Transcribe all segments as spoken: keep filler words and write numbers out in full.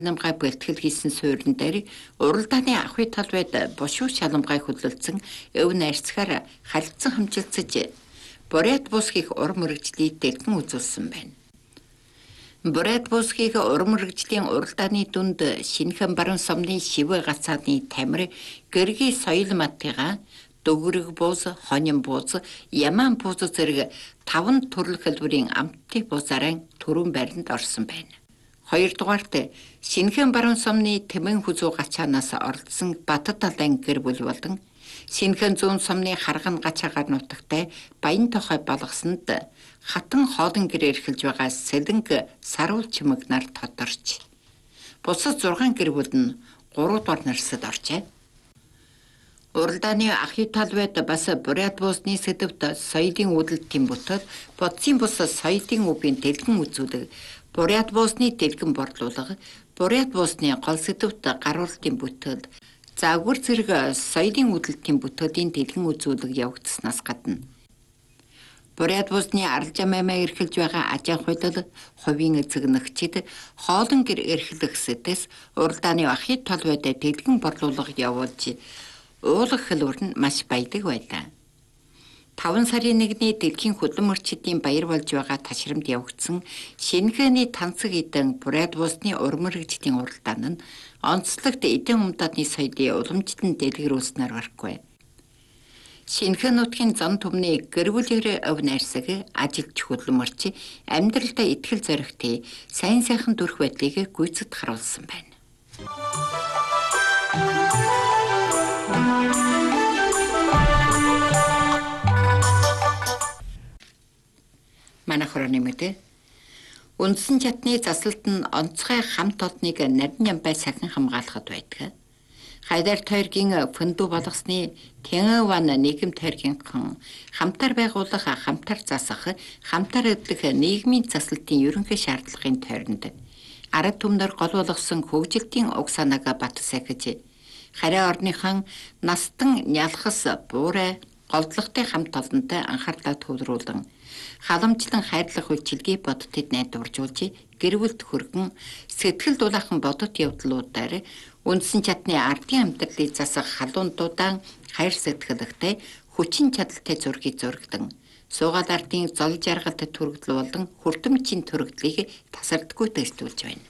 Намгай бэлтгэл хийсэн суурин дээр уралдааны ахуй талбайд бушуу шаламгай хөдлөлдсөн өв найрцгаар халдсан хамжилцаж Бурят бусхийг урам мөрөгжлийг дэлгэн үзүүлсэн байна. Бурят бусхийг урам мөрөгжлийн уралдааны дунд шинхэн баруун сумны шивэ гацааны тамир гэргийн соёл маттыга дөгрөг бууз, хонин бууз, ямаан бууз зэрэг таван төрөл хэлбэрийн амтны буузаараа түрүүн барилд орсон байна. Хоёрдугаарт шинхэн баруун сумны тэмэн хүзүү гачаанаас оролцсон Батад далайн гэр бүл болон шинхэн зүүн сумны харган гачаагаар нутагтай баян тохой болгосонд хатан хоолн гэр эрхэлж байгаа Сэлэнг саруул чимэг нар тодорч. Бусад зургаан гэр бүл нь гурав дахь нарсад оржээ. Уралдааны ахуй талбайд бас Бурят буусны сэдвт соёлын үүдэлтийн бүтээл, бодсын бус соёлын өвийн дэлгэн үзүүлэг, Бурят буусны дэлгэн борлуулга, Бурят буусны гол сэдвт гаруултын бүтээл, загвар зэрэг соёлын үүдэлтийн бүтээлийн дэлгэн үзүүлэг явагдсанаас гадна Бурят буусны аралжамаймаа эрхэлж байгаа ажаа хууль, хувийн эзэг нөхцөд хоолн гэр эрхлэх сэдэс уралдааны ахуй талбайд дэлгэн борлуулга явуулж уулах хэлбэр нь маш баядаг байлаа. Таван сарын нэгний дэлхийн хөдлөн мөрчидийн баяр болж байгаа ташрамд явагдсан шинэхэний тансаг эдэн Бурят буусны урам мөрөгжлийн уралдаан нь онцлогт эдэн умдаадны соёлын уламжлалт дэлгэрүүлснээр барахгүй. Шинхэн нутгийн зам түмний гэр бүлээр өв найрсаг ажилч хөдлөн мөрч амьдралдаа итгэл зоригтой сайн сайхан төрх байдлыг гүйцэд харуулсан байна. Манайхраны мэдээ үндсэн чатны заслалт нь онцгой хамт олныг нарийн ямбай сахин хамгаалахад байдаг. Хайдар тойргийн фөндүү болгосны Тэнгаван нийгэм тойргийнхан хамтар байгуулах, хамтар засах, хамтар эдлэх нийгмийн заслалтын ерөнхий шаардлагын тойронд ард түмнэр гол болгосон хөгжилтийн уг санааг бат сахиж хараа орныхан настан нялхас буурай голдлогтой хамт олонтой анхаарлаа төвлөрүүлэн халамжлан хайрлах үйлчилгээ бодтод найдваржуулж гэр бүлд хөргөн сэтгэл дулаахан бодот явдлуудаар үндсэн чатны ардын амьдралыг засах халуундуудаан хайр сэтгэлтэй хүчин чадалтай зургийг зурагдан суугаад ардын зол жаргалд төрөгдөл болон хүртэмжийн төрөгдлийг тасардаггүй дэвтүүлж байна.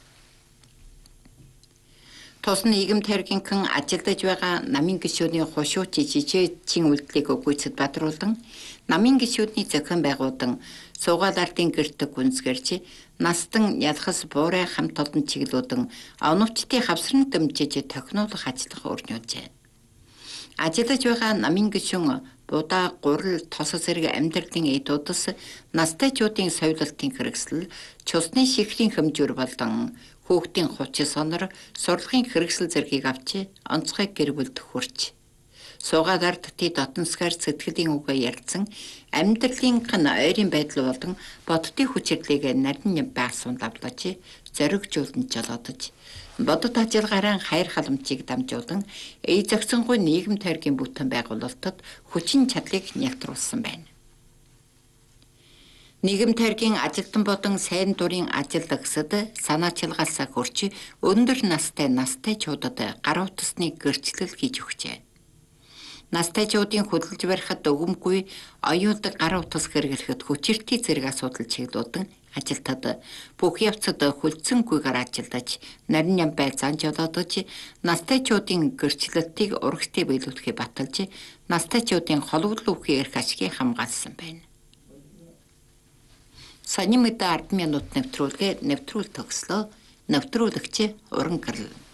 Тус нийгэм тойргийнхан ажилдаж байгаа намын гишүүдийн хушууч жижигчийн үйлдэлийг гүйцэд бадруулан намын гишүүдний зохион байгуулан суугаад ардын гэрт гүнзгэрч настан ялхас буурай хамт олон чиглүүлэн оновчтын хавсран дэмжиж тохинуулах ажиллах өрнүүлжээ. Ажилдаж байгаа намын гишүүн будаа гурал тос зэрэг амьдралын эд удас настайчуудын соёлолтын хэрэгсэл чусны шихрийн хэмжүүр болон хүүхдийн хувцас сонор сурлагын хэрэгсэл зэргийг авч онцгой гэр бүлд хүрч суугаад ардтын дотносгаар сэтгэлийн үгээ ярьсан амьдралын гэн ойрын байдал болон бодтын хүчирлийг нарийн байсуун давлаж зоригжуулан жолоодож бодот ажиллагаараа хайр халамжийг дамжуулан эй зохицонгүй нийгэм тойргийн бүтэн байгуулалтад хүчин чадлыг нягтруулсан байна. Нийгэм тойргийн ажилтан болон сайн дурын ажилтгсад санаачилгаалс хөрч өндөр настай настайчуудад гар утасны гэрчлэл хийж өгчээ. Настайчуудын хөдөлж барихад өгөмгүй оюутан гар утас хэрэглэхэд хүчирхтий зэрэг асуудал чиглүүлэн ажилтад бүх явцад хүлцэнгүйгээр ажилдаж нарийн ямбай зан жолоодож настайчуудын гэрчлэлтийг урагштай биелүүлэхийг баталж настайчуудын холбогдол өвхийн эрх ашгийг хамгаалсан байна. Саний мэдээ ард минут нэвтрүүлгээ нэвтрүүл төгслөө. Нэвтрүүлэгч Уран Гэрэл.